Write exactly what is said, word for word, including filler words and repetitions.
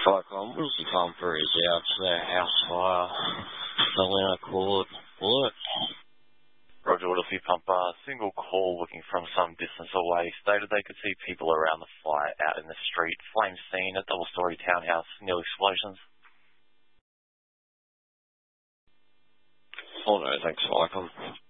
Cyclone Wilson Pumper is out to their house fire. Selena Court, Bullet. Roger, Whittlesey Pumper, single call looking from some distance away, stated they could see people around the fire out in the street. Flames seen, a double-storey townhouse, no explosions. Oh no, thanks, Cyclone.